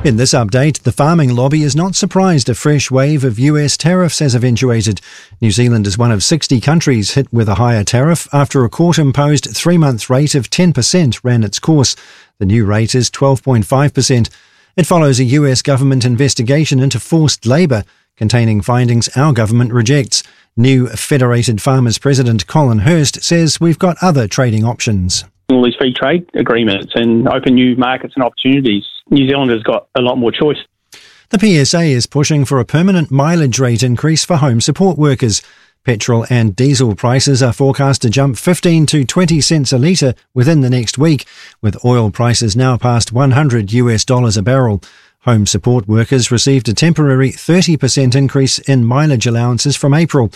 In this update, the farming lobby is not surprised a fresh wave of US tariffs has eventuated. New Zealand is one of 60 countries hit with a higher tariff after a court-imposed 3-month rate of 10% ran its course. The new rate is 12.5%. It follows a US government investigation into forced labour, containing findings our government rejects. New Federated Farmers President Colin Hurst says we've got other trading options. All these free trade agreements and open new markets and opportunities. New Zealand has got a lot more choice. The PSA is pushing for a permanent mileage rate increase for home support workers. Petrol and diesel prices are forecast to jump 15 to 20 cents a litre within the next week, with oil prices now past $100 a barrel. Home support workers received a temporary 30% increase in mileage allowances from April.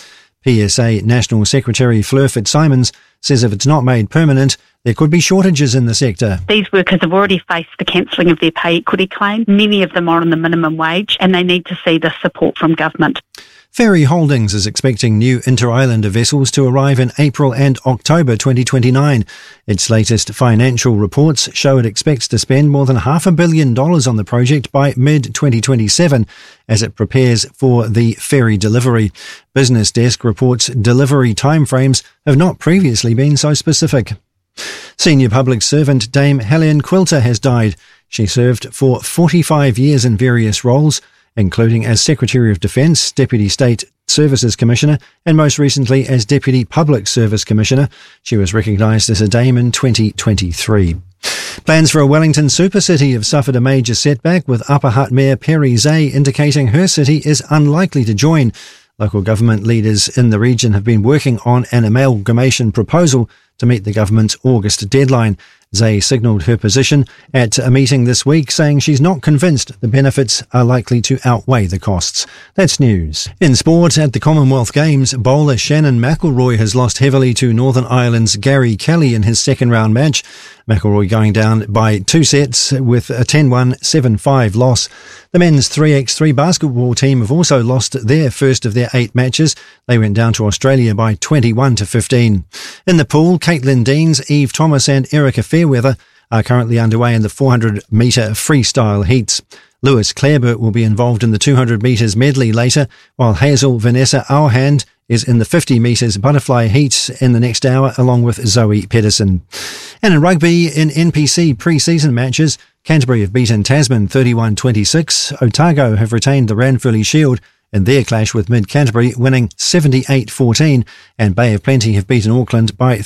PSA National Secretary Fleur Fitzsimons says if it's not made permanent, there could be shortages in the sector. These workers have already faced the cancelling of their pay equity claim. Many of them are on the minimum wage and they need to see the support from government. Ferry Holdings is expecting new inter-islander vessels to arrive in April and October 2029. Its latest financial reports show it expects to spend more than $500 million on the project by mid-2027 as it prepares for the ferry delivery. Business Desk reports delivery timeframes have not previously been so specific. Senior public servant Dame Helene Quilter has died. She served for 45 years in various roles, including as Secretary of Defence, Deputy State Services Commissioner, and most recently as Deputy Public Service Commissioner. She was recognised as a Dame in 2023. Plans for a Wellington super city have suffered a major setback, with Upper Hutt Mayor Perry Zay indicating her city is unlikely to join. Local government leaders in the region have been working on an amalgamation proposal to meet the government's August deadline. Zay signalled her position at a meeting this week, saying she's not convinced the benefits are likely to outweigh the costs. That's news. In sport, at the Commonwealth Games, bowler Shannon McElroy has lost heavily to Northern Ireland's Gary Kelly in his second-round match. McElroy going down by 2 sets with a 10-1, 7-5 loss. The men's 3x3 basketball team have also lost their first of their 8 matches. They went down to Australia by 21-15. In the pool, Caitlin Deans, Eve Thomas and Erica Fairweather are currently underway in the 400-metre freestyle heats. Lewis Clareburt will be involved in the 200 metres medley later, while Hazel Vanessa Auhand is in the 50 metres butterfly heat in the next hour, along with Zoe Pedersen. And in rugby, in NPC pre-season matches, Canterbury have beaten Tasman 31-26. Otago have retained the Ranfurly Shield in their clash with Mid-Canterbury, winning 78-14, and Bay of Plenty have beaten Auckland by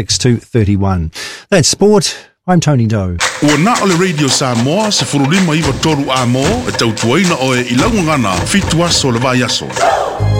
36-31. That's sport. I'm Tony Doe. Ua na ole Radio Samoa se furulima iwa toru a mo e tautuaina o e ilangu ngana fitu aso le vai aso.